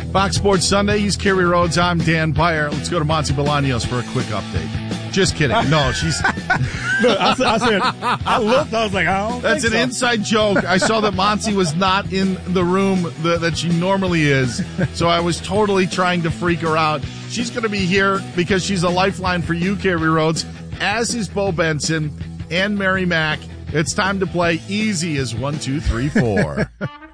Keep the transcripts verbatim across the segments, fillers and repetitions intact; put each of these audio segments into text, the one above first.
Fox Sports Sunday. He's Kerry Rhodes. I'm Dan Byer. Let's go to Monty Bolaños for a quick update. Just kidding. No, she's... Look, I, I said, I looked, I was like, I don't That's think an so. inside joke. I saw that Monty was not in the room that, that she normally is, so I was totally trying to freak her out. She's going to be here because she's a lifeline for you, Kerry Rhodes, as is Bo Benson and Mary Mack. It's time to play easy as one, two, three, four.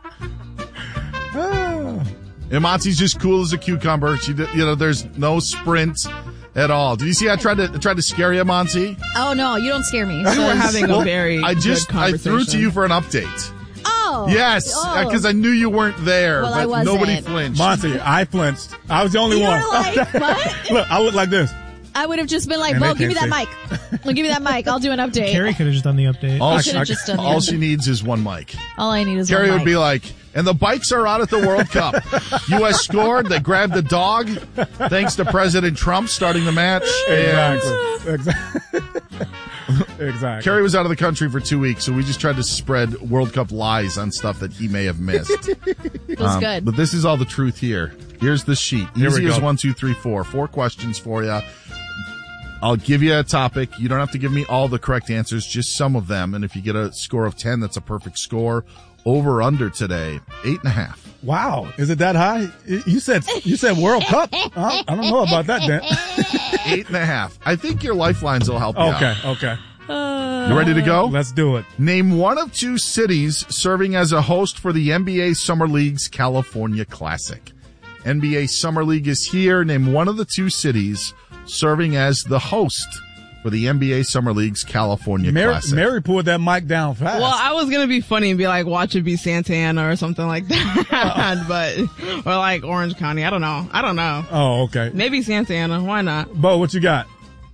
And Monty's just cool as a cucumber. She, you know, there's no sprint at all. Did you see I tried to I tried to scare you, Monty? Oh, no, you don't scare me. We're having a very I just good I conversation. threw to you for an update. Oh. Yes, Oh. because I knew you weren't there, Well, I but wasn't. nobody flinched. Monty, I flinched. I was the only You one. were like, what? Look, I look like this. I would have just been like, And Bo, they give me that can't mic. Well, give me that mic. I'll do an update. Carrie could have just done the update. all I she, should have just done the all update. she needs is one mic. All I need is Carrie one would mic. be like, and the bikes are out at the World Cup. U S scored. They grabbed the dog, thanks to President Trump starting the match. Exactly. Exactly. Exactly. Kerry was out of the country for two weeks, so we just tried to spread World Cup lies on stuff that he may have missed. It was Um, good. But this is all the truth here. Here's the sheet. Here we Easy as go. one, two, three, four. Four questions for you. I'll give you a topic. You don't have to give me all the correct answers, just some of them. And if you get a score of ten, that's a perfect score. Over under today, eight and a half. Wow. Is it that high? You said you said World Cup. I I don't know about that, Dan. Eight and a half. I think your lifelines will help you Okay, out. okay. You ready to go? Let's do it. Name one of two cities serving as a host for the N B A Summer League's California Classic. N B A Summer League is here. Name one of the two cities serving as the host for the N B A Summer League's California Mary, Classic. Mary pulled that mic down fast. Well, I was gonna be funny and be like, watch it be Santa Ana or something like that, but or like Orange County. I don't know. I don't know. oh, okay. Maybe Santa Ana. Why not? Bo, what you got?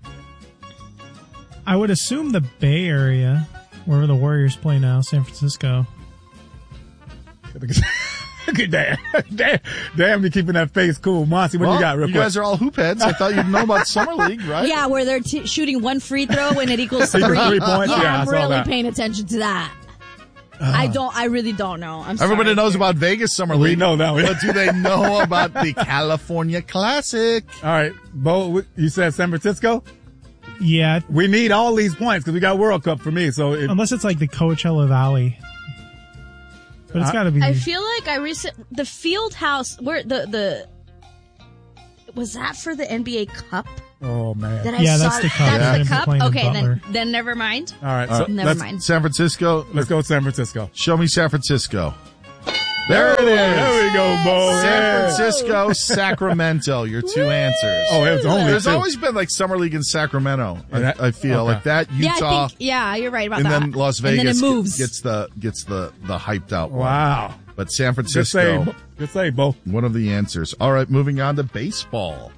I would assume the Bay Area, wherever the Warriors play now, San Francisco. Okay, damn, damn, damn, you keeping that face cool, Monty. What Well, you got, real you quick? guys are all hoop heads. I thought you'd know about Summer League, right? Yeah, where they're t- shooting one free throw and it equals three. Equals three points? Yeah, Yeah, I I'm saw really that. paying attention to that. I don't. I really don't know. I'm sorry. Everybody knows about Vegas Summer We League. know that. But do they know about the California Classic? All right, Bo, wh- you said San Francisco. Yeah, We need all these points because we got World Cup for me. So if, unless it's like the Coachella Valley. But it's I- got to be. I feel like I recent the field house where the the was that for the N B A Cup oh man. that I Yeah, saw. that's the Cup. That's Yeah. the cup. Playing in Okay, then Butler. then never mind. all right, All so right. Never let's, mind. San Francisco. let's go San Francisco. Show me San Francisco. There it is. There we go, Bo. San Yeah. Francisco, Sacramento, your two answers. Oh, it was only There's two. always been like Summer League in Sacramento. I, Yeah. I feel Okay. like that Yeah, Utah, I think. Yeah, you're right about and that. then Las And then Vegas it moves. gets the gets the the hyped out one. Wow. But San Good Francisco, save. Good save, Bo. one of the answers. All right, moving on to baseball.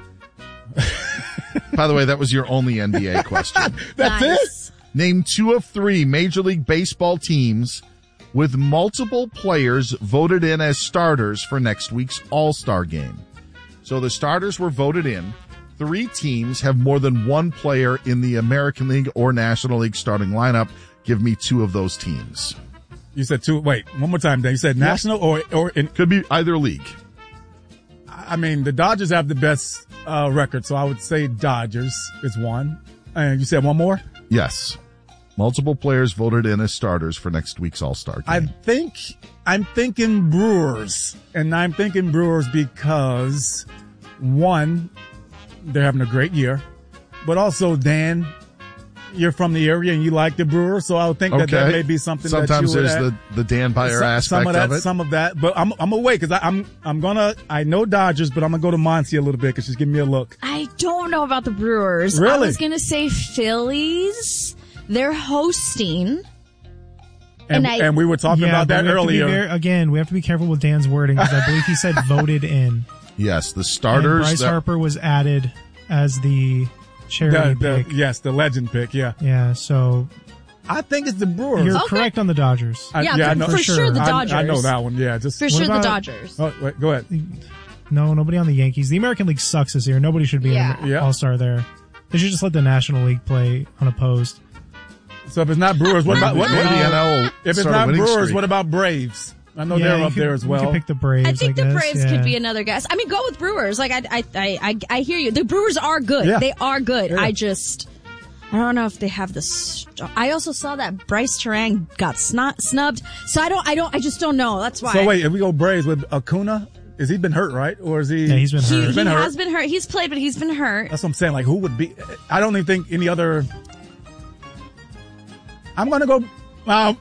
By the way, that was your only N B A question. That's nice. Name two of three Major League Baseball teams with multiple players voted in as starters for next week's All-Star game. So the starters were voted in. Three teams have more than one player in the American League or National League starting lineup. Give me two of those teams. You said two. Wait, one more time, Dan. You said national or or in. Could be either league. I mean, the Dodgers have the best uh, record, so I would say Dodgers is one. And you said one more. Yes. Multiple players voted in as starters for next week's All-Star game. I think I'm thinking Brewers, and I'm thinking Brewers because one, they're having a great year, but also Dan, you're from the area and you like the Brewers, so I would think that that may be something. Sometimes that you would there's add. the, the Dan Byer some, aspect some of that, of it. some of that, but I'm I'm away because I'm I'm gonna I know Dodgers, but I'm gonna go to Monty a little bit because she's giving me a look. I don't know about the Brewers. I Really? was gonna say Phillies. They're hosting. And And I- and we were talking yeah, about but that we have to be earlier. very- again, we have to be careful with Dan's wording because I believe he said voted in. Yes, the And starters. Bryce that- Harper was added as the charity The, the, pick. yes, the legend pick. Yeah, Yeah, so I think it's the Brewers. you're Okay. correct on the Dodgers. I, Yeah, I for- know, for sure the I- Dodgers. I, know that one. Yeah, just For What sure, about- the Dodgers. Oh, wait, go ahead. No, nobody on the Yankees. The American League sucks this year. Nobody should be Yeah. an Yeah. all-star there. They should just let the National League play unopposed. So if it's not Brewers, what about what? Maybe what the N L if it's started not winning Brewers, streak. what about Braves? I know Yeah, they're you up could- there as You well. could pick the Braves. I think the guess, Braves yeah. could be another guess. I mean, go with Brewers. Like, I, I, I, I, I hear you. The Brewers are good. Yeah. They are good. Yeah. I just, I don't know if they have the. St- I also saw that Bryce Terang got snot, snubbed. So I don't, I don't, I just don't know. That's why. So wait, if we go Braves with Acuna, is he been hurt, right? Or is he? Yeah, he's been He, hurt. he been hurt. has been hurt. He's played, but he's been hurt. That's what I'm saying. Like, who would be? I don't even think any other. I'm gonna go. Um,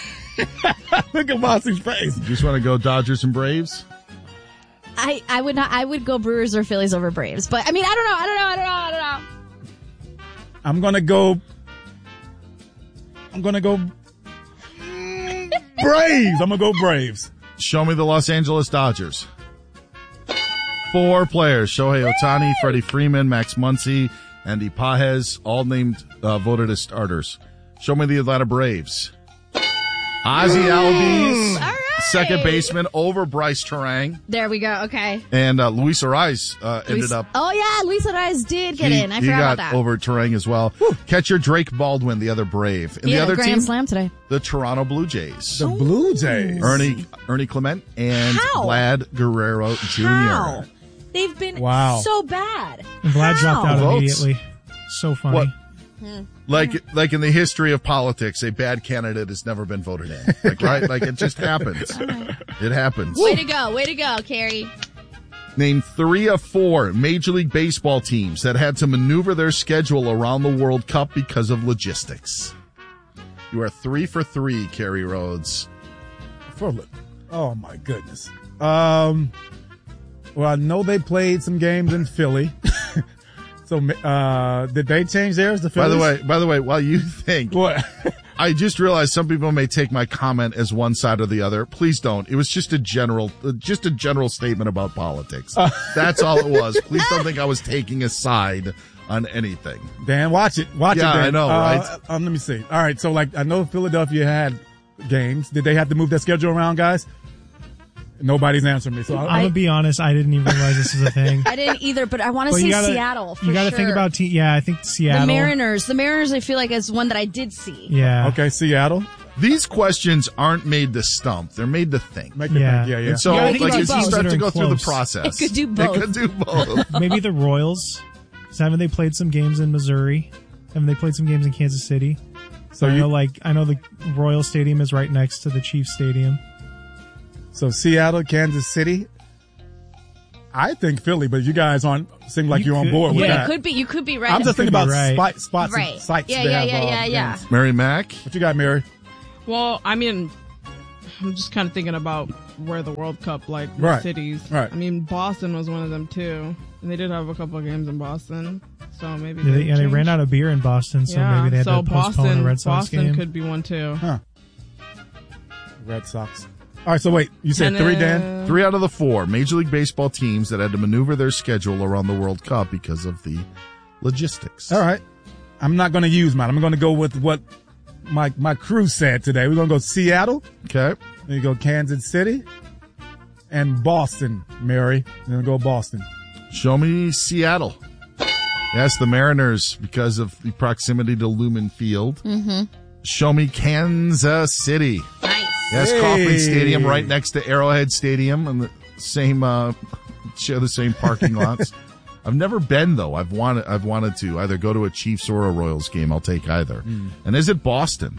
look at Mossy's face. You just want to go Dodgers and Braves? I, I would not. I would go Brewers or Phillies over Braves. But I mean, I don't know. I don't know. I don't know. I don't know. I'm gonna go. I'm gonna go. mm, Braves. I'm gonna go Braves. Show me the Los Angeles Dodgers. Four players: Shohei Ohtani, Freddie Freeman, Max Muncy, Andy Pages, all named uh, voted as starters. Show me the Atlanta Braves. Ozzy Albies, All right. second baseman over Bryce Terang, There we go. Okay. and uh, Luis Ariz uh, ended Luis- up. Oh yeah, Luis Ariz did get he, in. I he forgot got about that. over Terang as well. Catcher Drake Baldwin, the other Brave, and yeah, the other Grand team, Slam today. the Toronto Blue Jays. The Blue Jays. Ernie Ernie Clement and How? Vlad Guerrero Junior How? They've been Wow. so bad. And Vlad dropped How? out Votes. immediately. So funny. What? Like, like in the history of politics, a bad candidate has never been voted in. Like, right? Like, it just happens. It happens. Way to go. Way to go, Carrie. Name three of four Major League Baseball teams that had to maneuver their schedule around the World Cup because of logistics. You are three for three, Kerry Rhodes. For, oh my goodness. Um. Well, I know they played some games in Philly. So, uh, did they change theirs to By Phillies? the way, by the way, while you think, What? I just realized some people may take my comment as one side or the other. Please don't. It was just a general, uh, just a general statement about politics. That's all it was. Please don't think I was taking a side on anything. Dan, watch it. Watch Yeah, it, Dan. I know, Uh, right? Um, let me see. All right. So, like, I know Philadelphia had games. Did they have to move their schedule around, guys? Nobody's answering me. So, I'm I, gonna be honest. I didn't even realize this is a thing. I didn't either, but I want to But say you gotta, Seattle. For you got to sure. think about. Te- yeah, I think Seattle. the Mariners. The Mariners, I feel like, is one that I did see. Yeah. okay, Seattle. These questions aren't made to stump. They're made to think. Make it Yeah. think. Yeah, yeah. And so, Yeah, it like, could do as you both. start to go Considering through the close. process. It could do both. It could do both. Maybe the Royals. 'Cause haven't they played some games in Missouri? Haven't they played some games in Kansas City? so I you, know, like I know the Royal Stadium is right next to the Chiefs Stadium. so Seattle, Kansas City. I think Philly, but you guys aren't seem like You you're on could- board with Yeah, that. it could be. You could be right. I'm just thinking could be about right. spot, spots, Right. and sites. Yeah, they yeah, have, yeah, uh, yeah, yeah. games. Mary Mack? What you got, Mary? Well, I mean, I'm just kind of thinking about where the World Cup, like, Right. cities. Right. I mean, Boston was one of them, too. And they did have a couple of games in Boston. So maybe Yeah, they, yeah, they changed. ran out of beer in Boston, so yeah, maybe they had so to postpone Boston, the Red Sox Boston game. could be one, too. Huh. Red Sox. All right, so wait, you said And, three, uh, Dan? Three out of the four Major League Baseball teams that had to maneuver their schedule around the World Cup because of the logistics. All right. I'm not going to use mine. I'm going to go with what my my crew said today. We're going to go Seattle. Okay. Then you go Kansas City. And Boston, Mary. Then we go Boston. Show me Seattle. Yes, the Mariners because of the proximity to Lumen Field. Mm-hmm. Show me Kansas City. Nice. Yes, Hey. Kauffman Stadium right next to Arrowhead Stadium and the same, uh, share the same parking lots. I've never been though. I've wanted, I've wanted to either go to a Chiefs or a Royals game. I'll take either. And is it Boston?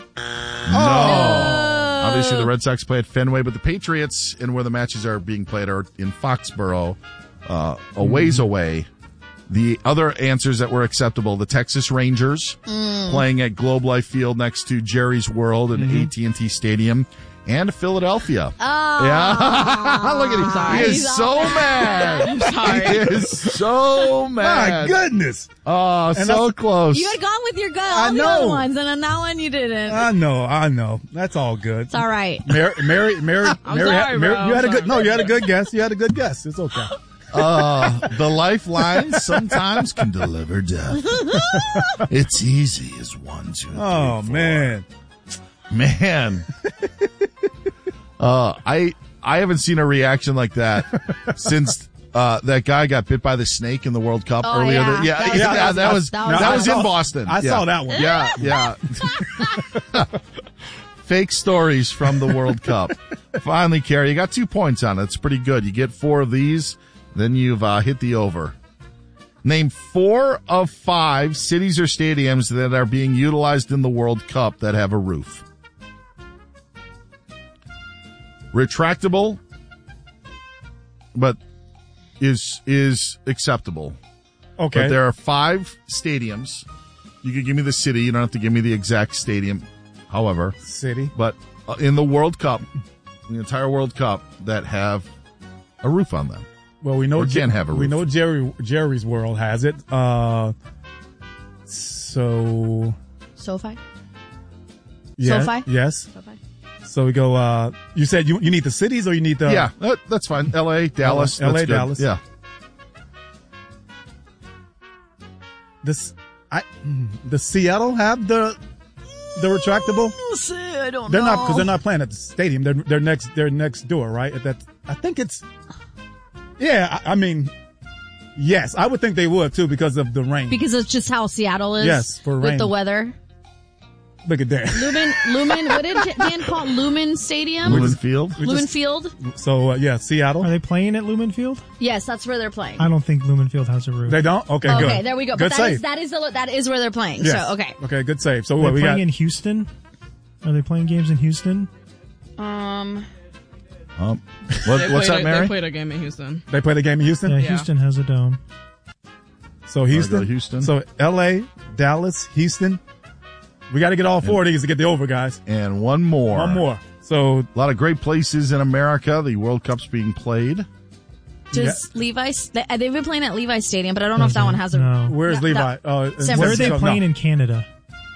No. Obviously the Red Sox play at Fenway, but the Patriots and where the matches are being played are in Foxborough, uh, a ways away. The other answers that were acceptable, the Texas Rangers playing at Globe Life Field next to Jerry's World and A T and T Stadium, and Philadelphia. Oh. Yeah. Look at him. sorry. He is He's so all mad. I'm sorry. He is so My mad. goodness. Oh, And so that's- close. You had gone with your gut I all the know. other ones, and on that one you didn't. I know, I know. That's all good. it's all right. Mary, Mary, Mary, I'm Mary, sorry, Mary bro. you had a I'm good, sorry. no, you had a good guess. You had a good guess. It's okay. Uh, the lifeline sometimes can deliver death. It's easy as one, two, three, Oh, four. man. Man. Uh, I, I haven't seen a reaction like that since, uh, that guy got bit by the snake in the World Cup Oh, earlier. yeah. th- yeah, That yeah, was- that, that was, was- that that was, was- I in saw- Boston. I Yeah. saw that one. Yeah, yeah. fake stories from the World Cup. Finally, Carrie, you got two points on it. It's pretty good. You get four of these, then you've uh, hit the over. Name four of five cities or stadiums that are being utilized in the World Cup that have a roof. Retractable, but is is acceptable. Okay. But there are five stadiums. You can give me the city. You don't have to give me the exact stadium. However, City. but uh, in the World Cup, the entire World Cup, that have a roof on them. Well, we know Or can have a we roof. know Jerry Jerry's World has it. Uh, so SoFi? yeah, SoFi? yes. SoFi. So we go. Uh, you said you you need the cities or you need the yeah, that, that's fine. L A, Dallas. L A, that's good. Dallas. Yeah. this. I does Seattle have the the retractable? I don't They're know. not because they're not playing at the stadium. They're they're next they're next door, right? At that I think it's. Yeah, I, I mean, yes, I would think they would too because of the rain. Because it's just how Seattle is. Yes, for with rain. the weather. Look at that. Lumen, Lumen, what did Dan call it? Lumen Stadium? Lumen Field. We Lumen just- Field? So uh, yeah, Seattle. Are they playing at Lumen Field? Yes, that's where they're playing. I don't think Lumen Field has a roof. They don't. Okay, good. Okay, there we go. Good But that save. is, that is the that is where they're playing. Yes. So okay. Okay, good save. So Are what they we playing got? in Houston? Are they playing games in Houston? Um Um, what, They what's played that, a, Mary? They played a game in Houston. They play the game in Houston. Yeah, Yeah. Houston has a dome. So Houston. to Houston. So L A, Dallas, Houston. We got to get all four of these to get the over, guys. And one more. One more. So A lot of great places in America. The World Cup's being played. does Levi's they, they've been playing at Levi's Stadium, but I don't know if that one has a No. where's No, Levi? that- Uh, San Where are they Francisco, playing No. in Canada?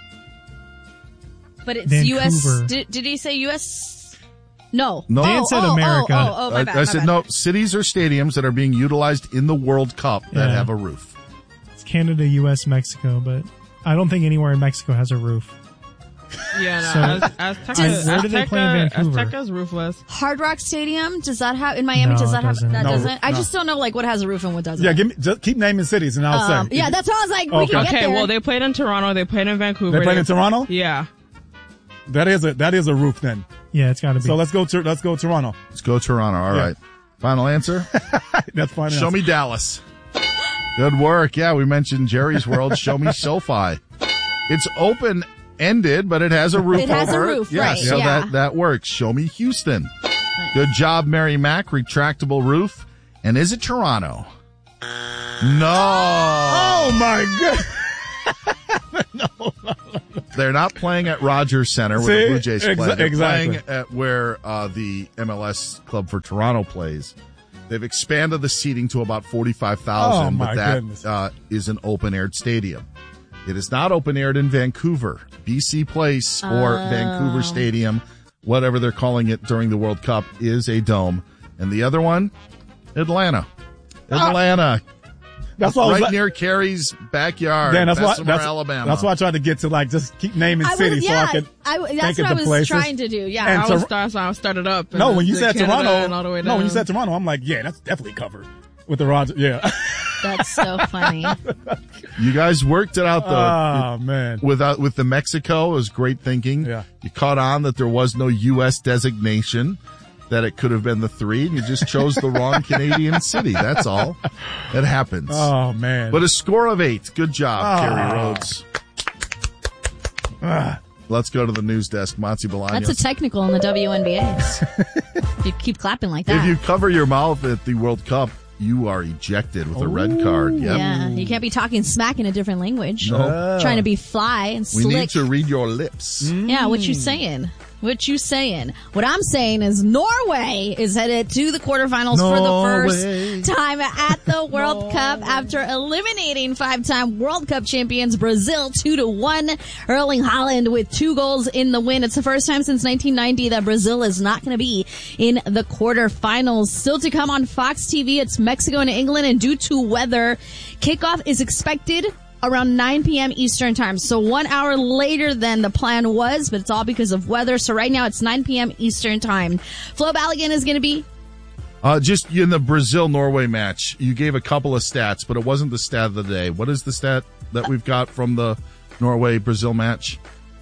but it's U S Vancouver. did, did he say U S No. No. Dan oh, said oh, America. Oh, oh, oh, my I, bad, I my said bad. no. Cities or stadiums that are being utilized in the World Cup that Yeah. have a roof. It's Canada, U S, Mexico, but I don't think anywhere in Mexico has a roof. Yeah, no. So- Az- Azteca, And where do they play in Azteca- Vancouver? Azteca's roofless. Hard Rock Stadium, does that have in Miami? No, does it that have doesn't. that No, doesn't? I no. just don't know like what has a roof and what doesn't. yeah, give me. Just keep naming cities, and I'll Um, say. yeah, that's what I was like. We Okay. can get Okay, there. well, they played in Toronto. They played in Vancouver. They played in Toronto. Yeah. That is a that is a roof then. Yeah, it's got to be. So let's go to let's go Toronto. Let's go Toronto. All Yeah. right. Final answer. That's fine. Show me Dallas. Good work. Yeah, we mentioned Jerry's World. Show me SoFi. It's open ended, but it has a roof It has a over roof, Yeah, right, so yeah. that that works. Show me Houston. Good job, Mary Mack. Retractable roof. And is it Toronto? No. Oh my god. They're not playing at Rogers Center where See? the Blue Jays play. Exa- They're exactly. playing at where uh, the M L S Club for Toronto plays. They've expanded the seating to about forty-five thousand, Oh, but my that goodness. uh, is an open-aired stadium. It is not open-aired in Vancouver. B C Place or Vancouver Stadium, whatever they're calling it during the World Cup, is a dome. And the other one, Atlanta. Atlanta. That's why I was right like, near Carrie's backyard, Dan, that's why Bessemer, that's, Alabama. that's why I tried to get to like just keep naming I was, cities yeah, so I could. I, that's think of what I the was places. trying to do. Yeah. And I Tor- was start, so I started up. and No, when you the said Canada Toronto, and all the way no, when you down. said Toronto, I'm like, yeah, that's definitely covered with the Roger. Yeah. That's so funny. You guys worked it out though. Oh man. Without with the Mexico, it was great thinking. Yeah. You caught on that there was no U S designation, that it could have been the three, and you just chose the wrong Canadian city. That's all. It happens. Oh man. But a score of eight. Good job, Ah. Carrie Rhodes. Let's go to the news desk. Monty Bolaños. That's a technical in the W N B A. You keep clapping like that. If you cover your mouth at the World Cup, you are ejected with a red card. Yep. Yeah, you can't be talking smack in a different language. No. Trying to be fly and We slick. need to read your lips. Yeah, what you saying? What you saying? What I'm saying is Norway is headed to the quarterfinals for the Norway. first time at the World Cup after eliminating five-time World Cup champions Brazil two to one. Erling Haaland with two goals in the win. It's the first time since nineteen ninety that Brazil is not going to be in the quarterfinals. Still to come on Fox T V, it's Mexico and England, and due to weather, kickoff is expected around nine p.m. Eastern time. So one hour later than the plan was, but it's all because of weather. So right now it's nine p.m. Eastern time. Flo Balogun is going to be Uh, just in the Brazil-Norway match, you gave a couple of stats, but it wasn't the stat of the day. What is the stat that we've got from the Norway-Brazil match?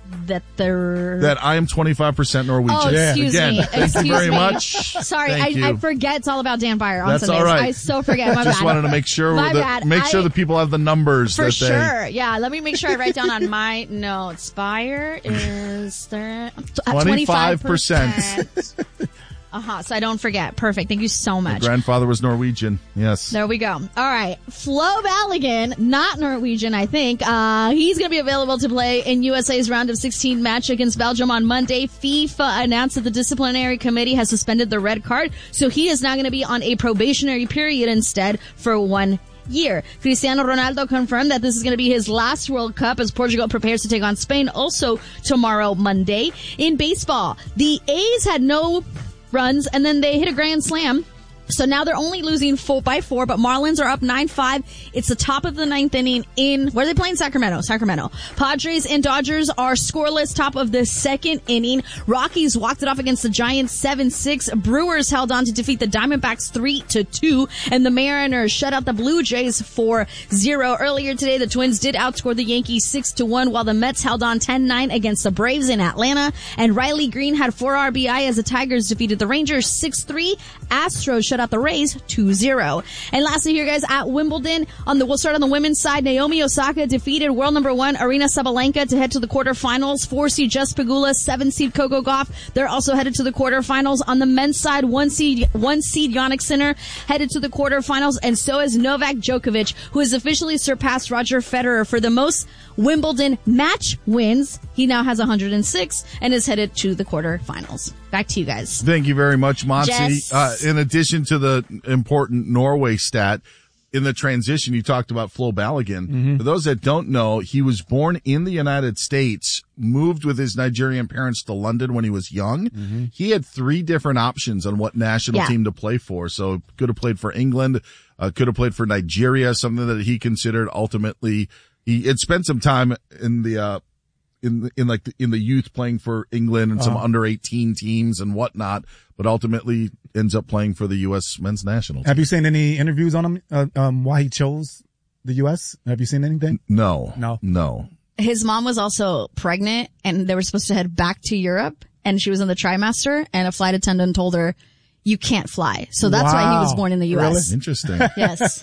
that they're... That I am twenty-five percent Norwegian. Oh, excuse Again, me. thank Excuse you very me. much. Sorry, I, Thank you. I forget it's all about Dan Byer on That's Sundays. all right. I so forget. My Just bad. wanted to make sure My that bad. make sure I- the people have the numbers For that sure. Yeah, let me make sure I write down on my notes. Byer is there twenty-five percent. Uh-huh, so I don't forget. Perfect. Thank you so My much. grandfather was Norwegian. Yes. There we go. All right. Flo Balogun, not Norwegian, I think. Uh, he's going to be available to play in U S A's round of sixteen match against Belgium on Monday. FIFA announced that the disciplinary committee has suspended the red card, so he is now going to be on a probationary period instead for one year. Cristiano Ronaldo confirmed that this is going to be his last World Cup as Portugal prepares to take on Spain also tomorrow, Monday. In baseball, the A's had no runs, and then they hit a grand slam. So now they're only losing four by four, but Marlins are up nine five. It's the top of the ninth inning in, where are they playing? Sacramento, Sacramento. Padres and Dodgers are scoreless, top of the second inning. Rockies walked it off against the Giants seven six. Brewers held on to defeat the Diamondbacks three to two, and the Mariners shut out the Blue Jays four zero. Earlier today, the Twins did outscore the Yankees six to one, while the Mets held on ten nine against the Braves in Atlanta, and Riley Green had four R B I as the Tigers defeated the Rangers six three. Astros shut out the Rays two zero. And lastly here, guys, at Wimbledon, on the we'll start on the women's side. Naomi Osaka defeated world number one Arina Sabalenka to head to the quarterfinals. Four seed Jess Pegula, seven seed Coco Gauff. They're also headed to the quarterfinals. On the men's side, one seed one seed Yannick Sinner headed to the quarterfinals, and so is Novak Djokovic, who has officially surpassed Roger Federer for the most Wimbledon match wins. He now has one hundred six and is headed to the quarterfinals. Back to you guys. Thank you very much, Monty. Jess. Uh, in addition to the important Norway stat, in the transition, you talked about Flo Balogun. Mm-hmm. For those that don't know, he was born in the United States, moved with his Nigerian parents to London when he was young. Mm-hmm. He had three different options on what national Yeah. team to play for. So could have played for England, uh, could have played for Nigeria, something that he considered ultimately. He had spent some time in the, uh, in the, in like the, in the youth playing for England and some Uh-huh. under eighteen teams and whatnot, but ultimately ends up playing for the U S men's national team. Have you seen any interviews on him, uh, um, why he chose the U S? Have you seen anything? No, No. no. His mom was also pregnant, and they were supposed to head back to Europe, and she was in the trimester, and a flight attendant told her, you can't fly. So that's why he was Wow. born in the U S. Interesting. Yes,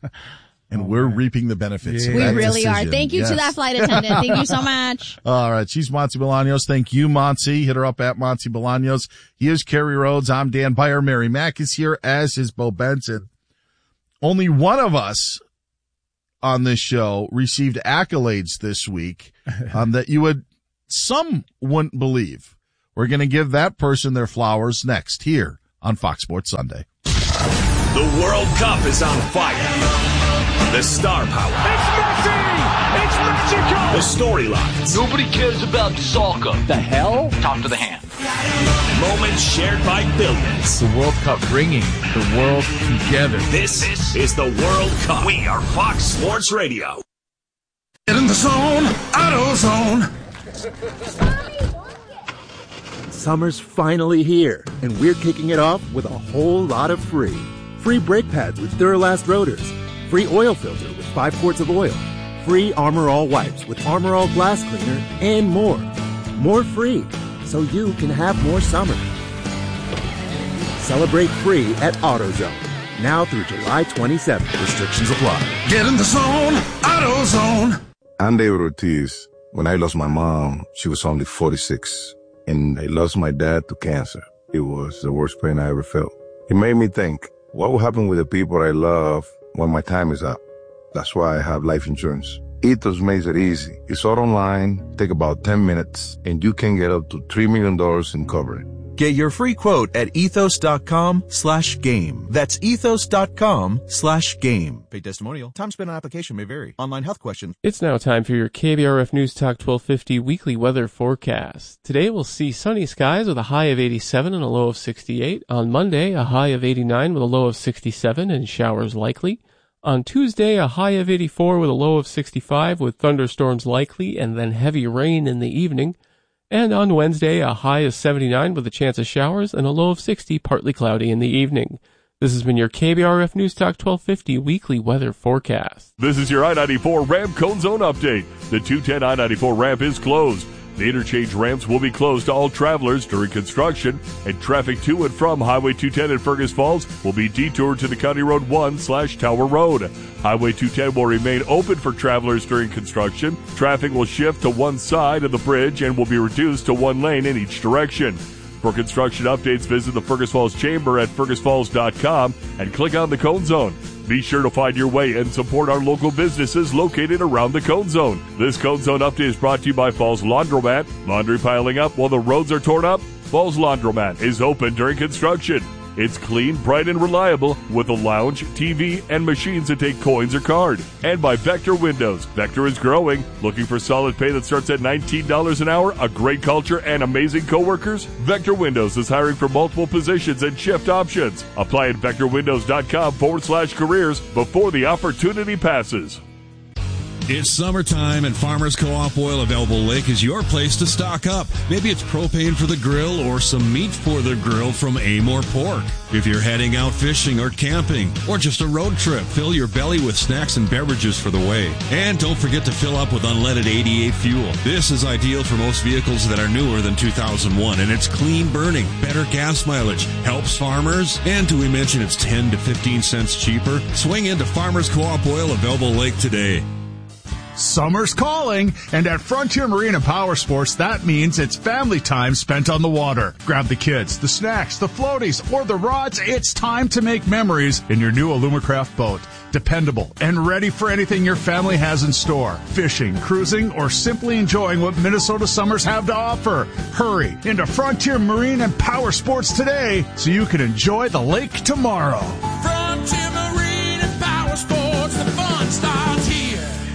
And we're reaping the benefits of Yeah. we that really are. decision. Thank you Yes. to that flight attendant. Thank you so much. All right. She's Monty Bolaños. Thank you, Monty. Hit her up at Monty Bolaños. He is Kerry Rhodes. I'm Dan Byer. Mary Mack is here, as is Bo Benson. Only one of us on this show received accolades this week um, that you would, some wouldn't believe. We're going to give that person their flowers next here on Fox Sports Sunday. The World Cup is on fire. The star power. It's Messi! It's magical! The storylines. Nobody cares about soccer. The hell? Talk to the hand. Moments shared by billions. The World Cup bringing the world together. This, this is the World Cup. We are Fox Sports Radio. Get in the zone, AutoZone. Summer's finally here, and we're kicking it off with a whole lot of free. Free brake pads with Duralast rotors. Free oil filter with five quarts of oil. Free Armor All wipes with Armor All glass cleaner, and more. More free, so you can have more summer. Celebrate free at AutoZone. Now through July twenty-seventh. Restrictions apply. Get in the zone, AutoZone. I'm David Ortiz. When I lost my mom, she was only forty-six. And I lost my dad to cancer. It was the worst pain I ever felt. It made me think, what will happen with the people I love when my time is up? That's why I have life insurance. Ethos makes it easy. It's all online, take about ten minutes, and you can get up to three million dollars in coverage. Get your free quote at ethos.com slash game. That's ethos.com slash game. Paid testimonial. Time spent on application may vary. Online health questions. It's now time for your K B R F News Talk twelve fifty weekly weather forecast. Today we'll see sunny skies with a high of eighty-seven and a low of sixty-eight. On Monday, a high of eighty-nine with a low of sixty-seven and showers likely. On Tuesday, a high of eighty-four with a low of sixty-five with thunderstorms likely and then heavy rain in the evening. And on Wednesday, a high of seventy-nine with a chance of showers and a low of sixty, partly cloudy in the evening. This has been your K B R F News Talk twelve fifty weekly weather forecast. This is your I ninety-four ramp cone zone update. The two ten I ninety-four ramp is closed. The interchange ramps will be closed to all travelers during construction, and traffic to and from Highway two ten in Fergus Falls will be detoured to the County Road one slash Tower Road. Highway two ten will remain open for travelers during construction. Traffic will shift to one side of the bridge and will be reduced to one lane in each direction. For construction updates, visit the Fergus Falls Chamber at fergus falls dot com and click on the Cone Zone. Be sure to find your way and support our local businesses located around the Cone Zone. This Cone Zone update is brought to you by Falls Laundromat. Laundry piling up while the roads are torn up? Falls Laundromat is open during construction. It's clean, bright, and reliable with a lounge, T V, and machines that take coins or card. And by Vector Windows. Vector is growing. Looking for solid pay that starts at nineteen dollars an hour, a great culture, and amazing coworkers? Vector Windows is hiring for multiple positions and shift options. Apply at vectorwindows.com forward slash careers before the opportunity passes. It's summertime, and Farmers Co-op Oil of Elbow Lake is your place to stock up. Maybe it's propane for the grill or some meat for the grill from Amor Pork. If you're heading out fishing or camping or just a road trip, fill your belly with snacks and beverages for the way. And don't forget to fill up with unleaded eighty-eight fuel. This is ideal for most vehicles that are newer than two thousand one, and it's clean burning, better gas mileage, helps farmers, and do we mention it's ten to fifteen cents cheaper? Swing into Farmers Co-op Oil of Elbow Lake today. Summer's calling, and at Frontier Marine and Power Sports, that means it's family time spent on the water. Grab the kids, the snacks, the floaties, or the rods. It's time to make memories in your new Alumacraft boat. Dependable and ready for anything your family has in store. Fishing, cruising, or simply enjoying what Minnesota summers have to offer. Hurry into Frontier Marine and Power Sports today so you can enjoy the lake tomorrow. Frontier Marine and Power Sports, the fun starts here.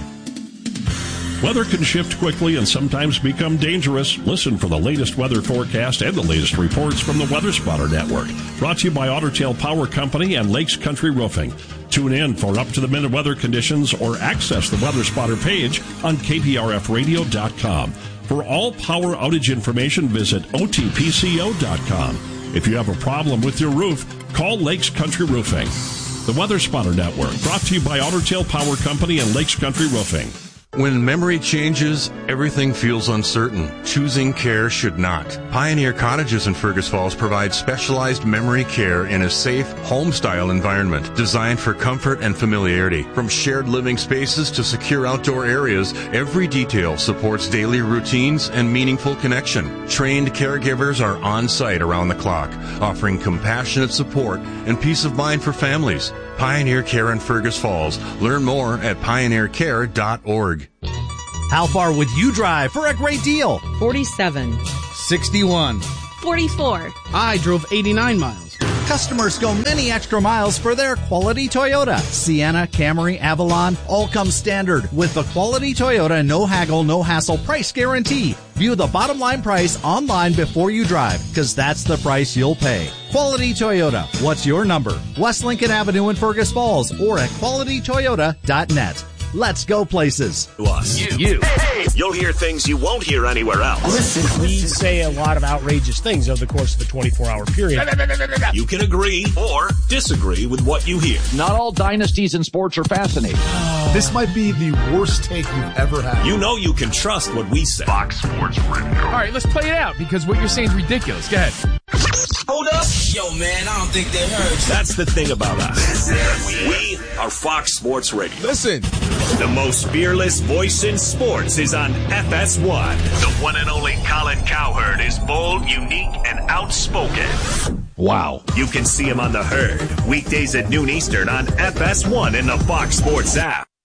Weather can shift quickly and sometimes become dangerous. Listen for the latest weather forecast and the latest reports from the Weather Spotter Network. Brought to you by Otter Tail Power Company and Lakes Country Roofing. Tune in for up-to-the-minute weather conditions or access the Weather Spotter page on K P R F radio dot com. For all power outage information, visit O T P C O dot com. If you have a problem with your roof, call Lakes Country Roofing. The Weather Spotter Network, brought to you by Otter Tail Power Company and Lakes Country Roofing. When memory changes, everything feels uncertain. Choosing care should not. Pioneer Cottages in Fergus Falls provide specialized memory care in a safe, home-style environment designed for comfort and familiarity. From shared living spaces to secure outdoor areas, every detail supports daily routines and meaningful connection. Trained caregivers are on site around the clock, offering compassionate support and peace of mind for families. Pioneer Care in Fergus Falls. Learn more at pioneer care dot org. How far would you drive for a great deal? forty-seven. sixty-one. forty-four. I drove eighty-nine miles. Customers go many extra miles for their quality Toyota. Sienna, Camry, Avalon, all come standard with the quality Toyota no haggle, no hassle price guarantee. View the bottom line price online before you drive, because that's the price you'll pay. Quality Toyota. What's your number? West Lincoln Avenue in Fergus Falls or at quality toyota dot net. Let's go places. Us. You. you. Hey, hey. You'll hear things you won't hear anywhere else. Listen, we say a lot of outrageous things over the course of a twenty-four hour period. You can agree or disagree with what you hear. Not all dynasties in sports are fascinating. This might be the worst take you've ever had. You know you can trust what we say. Fox Sports Radio. All right, let's play it out because what you're saying is ridiculous. Go ahead. Hold up. Yo, man, I don't think they heard you. That's the thing about us. We are Fox Sports Radio. Listen. The most fearless voice in sports is on F S one. The one and only Colin Cowherd is bold, unique, and outspoken. Wow. You can see him on The Herd, weekdays at noon Eastern on F S one in the Fox Sports app.